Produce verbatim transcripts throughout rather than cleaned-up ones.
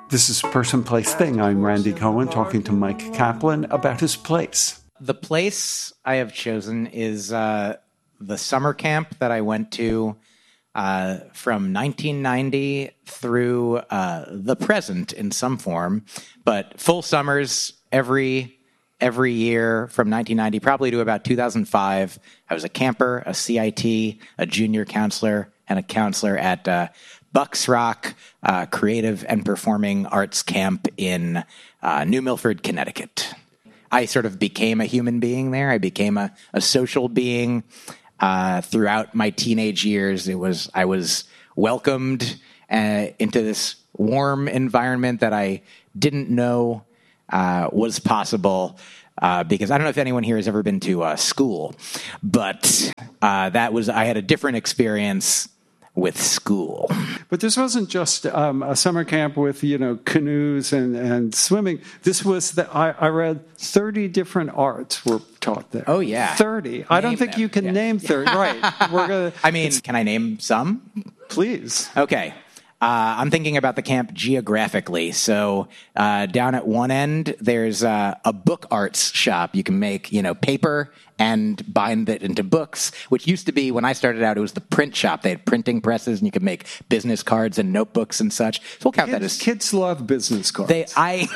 This is Person, Place, Thing. I'm Randy Cohen talking to Mike Kaplan about his place. The place I have chosen is uh, the summer camp that I went to uh, from nineteen ninety through uh, the present in some form, but full summers every every year from nineteen ninety probably to about two thousand five. I was a camper, a C I T, a junior counselor, and a counselor at uh, Bucks Rock uh, Creative and Performing Arts Camp in uh, New Milford, Connecticut. I sort of became a human being there. I became a, a social being uh, throughout my teenage years. It was I was welcomed uh, into this warm environment that I didn't know uh, was possible. Uh, because I don't know if anyone here has ever been to uh, school, but uh, that was I had a different experience with school. But this wasn't just um, a summer camp with, you know, canoes and, and swimming. This was, the, I, I read thirty different arts were taught there. Oh, yeah. thirty. Name I don't think them. you can yeah. name thirty. Right. We're gonna, I mean, can I name some? Please. Okay. Uh, I'm thinking about the camp geographically. So uh, down at one end, there's uh, a book arts shop. You can make, you know, paper and bind it into books, which used to be, when I started out, it was the print shop. They had printing presses, and you could make business cards and notebooks and such. So we'll count kids, that as... Kids love business cards. They, I,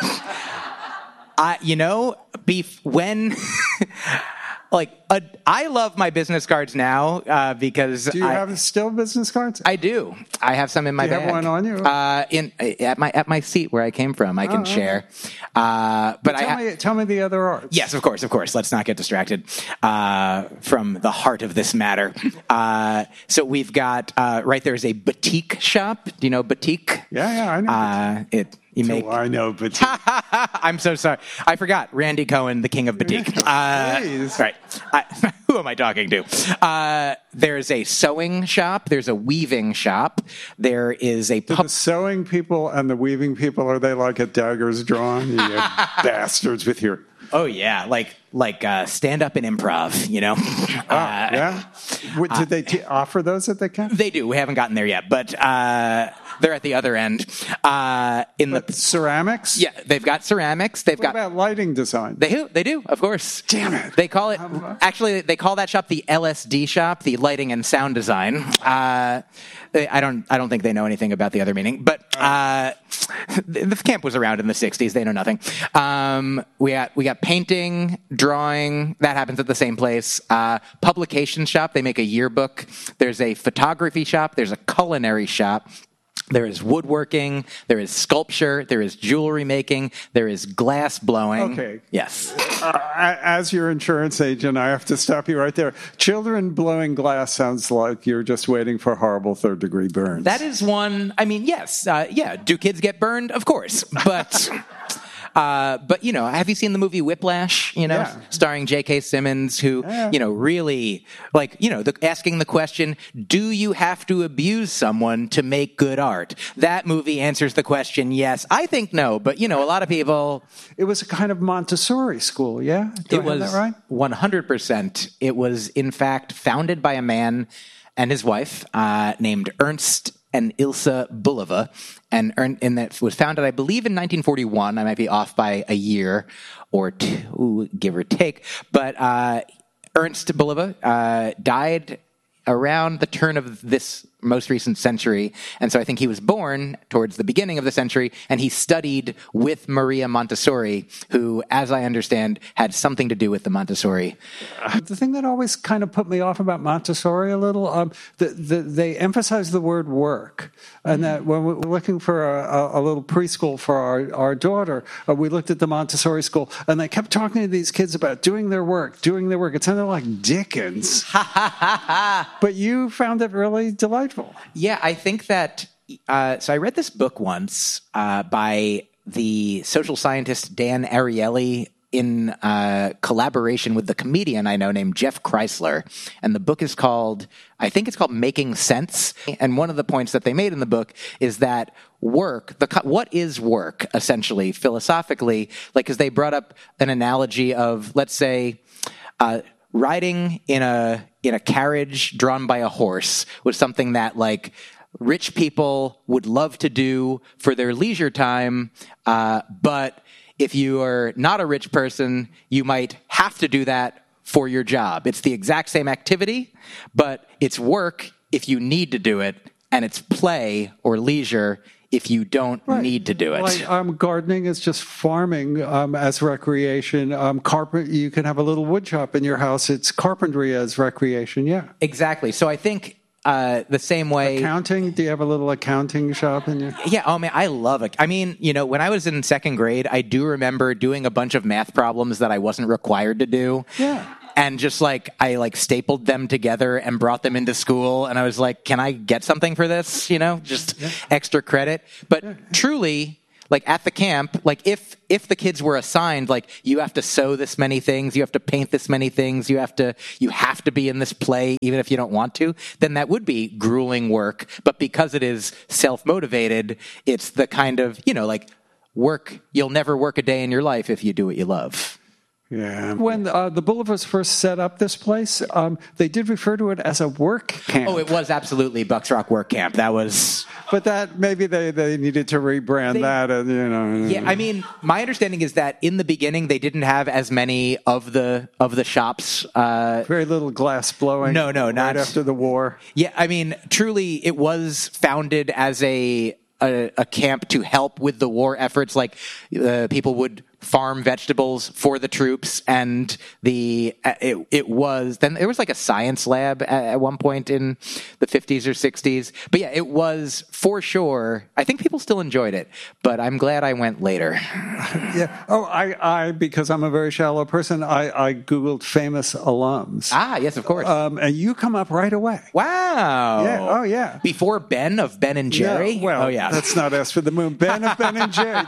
I, you know, beef, when... Like, uh, I love my business cards now uh, because do you I, have still business cards? I do. I have some in my do you bag. have one on you? Uh, in at my at my seat where I came from. I can oh, share. Uh, but tell I ha- me, tell me the other arts. Yes, of course, of course. Let's not get distracted uh, from the heart of this matter. Uh, so we've got uh, right there is a boutique shop. Do you know boutique? Yeah, yeah, I know. Uh, it. You make. Oh, I know boutique. I'm so sorry. I forgot. Randy Cohen, the king of boutique. Uh, Please. Right. I, who am I talking to? Uh, there's a sewing shop. There's a weaving shop. There is a... Do pub- the sewing people and the weaving people, are they like at daggers drawn? You bastards with your... Oh, yeah. Like like uh, stand-up and improv, you know? Oh, uh, yeah? What, did they t- offer those at the camp? They do. We haven't gotten there yet, but uh, they're at the other end. Uh, in but the ceramics? Yeah, they've got ceramics. They've what got about lighting design? They do. They do, of course. Damn it! They call it actually. They call that shop the L S D shop, the lighting and sound design. Uh, they, I don't. I don't think they know anything about the other meaning. But uh, the, the camp was around in the sixties. They know nothing. Um, we got we got painting, drawing. That happens at the same place. Uh, publication shop. They make a yearbook. There's a photography shop. There's a culinary shop. There is woodworking, there is sculpture, there is jewelry making, there is glass blowing. Okay. Yes. Uh, as your insurance agent, I have to stop you right there. Children blowing glass sounds like you're just waiting for horrible third-degree burns. That is one, I mean, yes. Uh, yeah, do kids get burned? Of course. But... Uh, but, you know, have you seen the movie Whiplash, you know, yeah. starring J K. Simmons, who, yeah. you know, really, like, you know, the, asking the question, do you have to abuse someone to make good art? That movie answers the question, yes. I think no, but, you know, a lot of people... It was a kind of Montessori school, yeah? Do it I have was that right? one hundred percent. It was, in fact, founded by a man and his wife uh, named Ernst and Ilse Bulova, and, and that was founded, I believe, in nineteen forty-one. I might be off by a year or two, give or take. But uh, Ernst Bulova uh, died around the turn of this most recent century, and so I think he was born towards the beginning of the century, and he studied with Maria Montessori, who, as I understand, had something to do with the Montessori. The thing that always kind of put me off about Montessori a little, um, the, the, they emphasize the word work, and that when we're looking for a, a little preschool for our, our daughter, uh, we looked at the Montessori school, and they kept talking to these kids about doing their work, doing their work. It sounded like Dickens. But you found it really delightful. Yeah, I think that, uh, so I read this book once uh, by the social scientist Dan Ariely in uh, collaboration with the comedian I know named Jeff Chrysler. And the book is called, I think it's called Making Sense. And one of the points that they made in the book is that work, the what is work, essentially, philosophically, like, because they brought up an analogy of, let's say, uh, riding in a in a carriage drawn by a horse was something that, like, rich people would love to do for their leisure time, uh, but if you are not a rich person, you might have to do that for your job. It's the exact same activity, but it's work if you need to do it, and it's play or leisure if you don't right. need to do it. Like, um, gardening is just farming um, as recreation. Um, carpet, you can have a little wood shop in your house. It's carpentry as recreation, yeah. Exactly. So I think uh, the same way... Accounting? Do you have a little accounting shop in your... Yeah, oh man, I love it. I mean, you know, when I was in second grade, I do remember doing a bunch of math problems that I wasn't required to do. Yeah. And just like, I like stapled them together and brought them into school. And I was like, can I get something for this? You know, just yeah. extra credit. But yeah. truly, like at the camp, like if, if the kids were assigned, like you have to sew this many things, you have to paint this many things, you have to, you have to be in this play, even if you don't want to, then that would be grueling work. But because it is self-motivated, it's the kind of, you know, like work, you'll never work a day in your life if you do what you love. Yeah. When uh, the Boulevers first set up this place, um, they did refer to it as a work camp. Oh, it was absolutely Bucks Rock Work Camp. That was... But that, maybe they, they needed to rebrand they, that, and, you know. Yeah, I mean, my understanding is that in the beginning, they didn't have as many of the of the shops. Uh, Very little glass blowing. No, no, not... Right after the war. Yeah, I mean, truly, it was founded as a... A, a camp to help with the war efforts. Like uh, people would farm vegetables for the troops, and the uh, it, it was then there was like a science lab at, at one point in the fifties or sixties. But yeah, it was for sure. I think people still enjoyed it, but I'm glad I went later. Yeah. Oh, I, I because I'm a very shallow person. I, I googled famous alums. Ah, yes, of course. Um, and you come up right away. Wow. Yeah. Oh, yeah. Before Ben of Ben and Jerry. Yeah, well, oh yeah. Let's not ask for the moon. Ben of Ben and Jerry.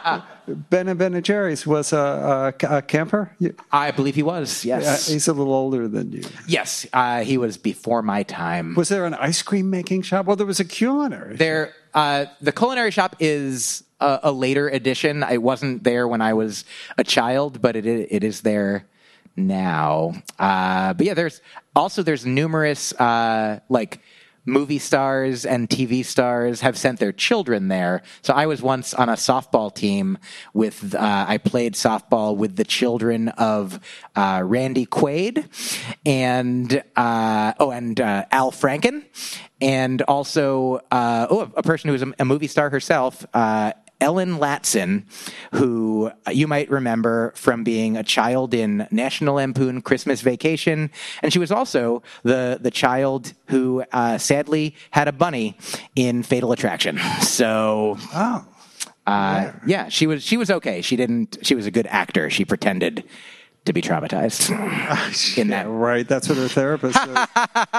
Ben and Ben and Jerry's was a, a, a camper? I believe he was, yes. Uh, he's a little older than you. Yes, uh, he was before my time. Was there an ice cream making shop? Well, there was a culinary there, uh, the culinary shop is a, a later addition. I wasn't there when I was a child, but it it is there now. Uh, but yeah, there's also there's numerous uh, like movie stars and T V stars have sent their children there. So I was once on a softball team with, uh, I played softball with the children of uh, Randy Quaid and, uh, oh, and uh, Al Franken, and also, uh, oh, a person who's a, a movie star herself, uh, Ellen Latson, who you might remember from being a child in National Lampoon Christmas Vacation. And she was also the, the child who uh, sadly had a bunny in Fatal Attraction. So, oh, uh, yeah, she was, she was okay. She didn't, she was a good actor. She pretended to be traumatized in that. Right. That's what her therapist said.